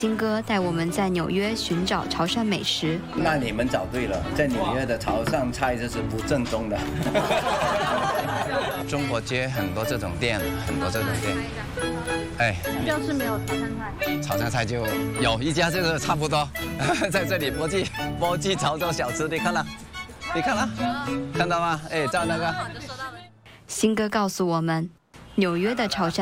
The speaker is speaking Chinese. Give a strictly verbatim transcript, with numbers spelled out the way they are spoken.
新哥带我们在纽约寻找潮汕美食。 那你们找对了，在纽约的潮汕菜就是不正宗的。 中国街很多这种店，很多这种店。哎， 就是没有潮汕菜。 潮汕菜就有一家，这个差不多，在这里波记波记潮州小吃，你看了？你看了？看到吗？哎，照那个。 新哥告诉我们，纽约的潮汕